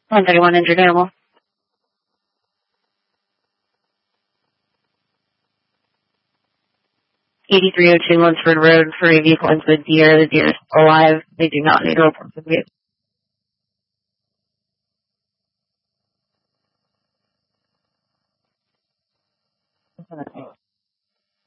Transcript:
131 injured animal. 8302 Lunsford Road for a vehicle into the deer. The deer is alive. They do not need a report for the vehicle.